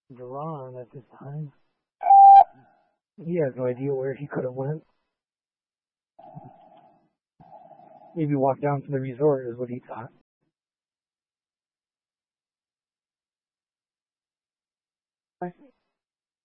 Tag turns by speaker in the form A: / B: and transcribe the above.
A: Duran at this time. He has no idea where he could have went. Maybe walk down to the resort is what he thought.